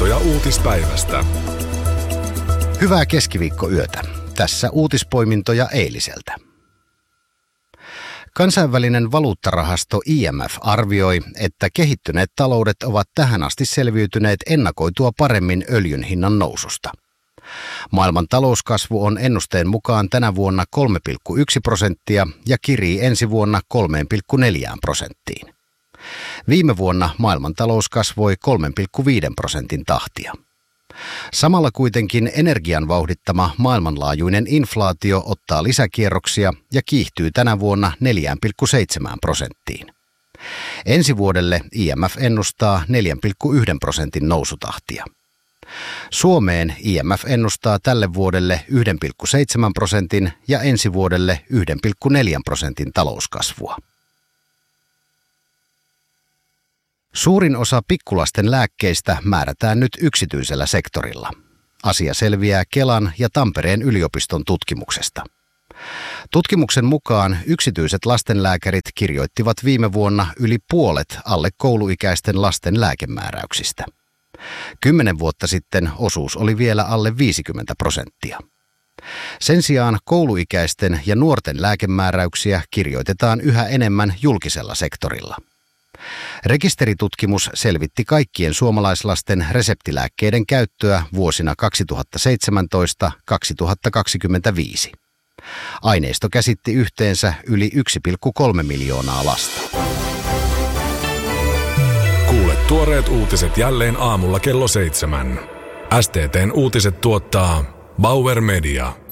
Uutispoimintoja uutispäivästä. Hyvää keskiviikkoyötä. Tässä uutispoimintoja eiliseltä. Kansainvälinen valuuttarahasto IMF arvioi, että kehittyneet taloudet ovat tähän asti selviytyneet ennakoitua paremmin öljyn hinnan noususta. Maailman talouskasvu on ennusteen mukaan tänä vuonna 3,1% ja kirii ensi vuonna 3,4%. Viime vuonna maailman talous kasvoi 3,5% tahtia. Samalla kuitenkin energian vauhdittama maailmanlaajuinen inflaatio ottaa lisäkierroksia ja kiihtyy tänä vuonna 4,7%. Ensi vuodelle IMF ennustaa 4,1% nousutahtia. Suomeen IMF ennustaa tälle vuodelle 1,7% ja ensi vuodelle 1,4% talouskasvua. Suurin osa pikkulasten lääkkeistä määrätään nyt yksityisellä sektorilla. Asia selviää Kelan ja Tampereen yliopiston tutkimuksesta. Tutkimuksen mukaan yksityiset lastenlääkärit kirjoittivat viime vuonna yli puolet alle kouluikäisten lasten lääkemääräyksistä. 10 vuotta sitten osuus oli vielä alle 50%. Sen sijaan kouluikäisten ja nuorten lääkemääräyksiä kirjoitetaan yhä enemmän julkisella sektorilla. Rekisteritutkimus selvitti kaikkien suomalaislasten reseptilääkkeiden käyttöä vuosina 2017-2025. Aineisto käsitti yhteensä yli 1,3 miljoonaa lasta. Kuule tuoreet uutiset jälleen aamulla kello 7. STT:n uutiset tuottaa Bauer Media.